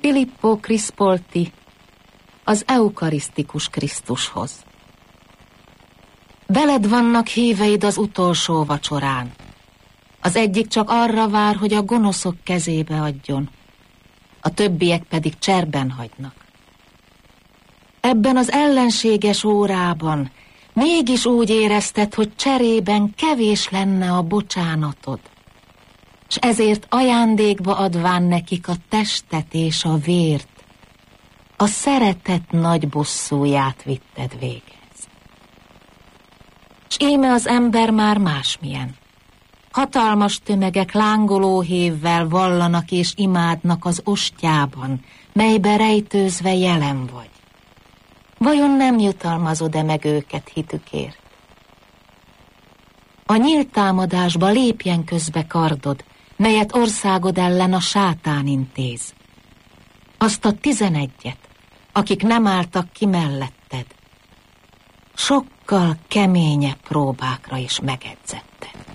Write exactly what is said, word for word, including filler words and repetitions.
Filippo Crispolti az eukarisztikus Krisztushoz. Veled vannak híveid az utolsó vacsorán. Az egyik csak arra vár, hogy a gonoszok kezébe adjon, a többiek pedig cserben hagynak. Ebben az ellenséges órában mégis úgy érezted, hogy cserében kevés lenne a bocsánatod, s ezért ajándékba adván nekik a testet és a vért, a szeretet nagy bosszúját vitted végez. S íme az ember már másmilyen. Hatalmas tömegek lángoló hévvel vallanak és imádnak az ostjában, melybe rejtőzve jelen vagy. Vajon nem jutalmazod-e meg őket hitükért? A nyílt támadásba lépjen közbe kardod, melyet országod ellen a sátán intéz. Azt a tizenegyet, akik nem álltak ki melletted, sokkal keményebb próbákra is megedzett.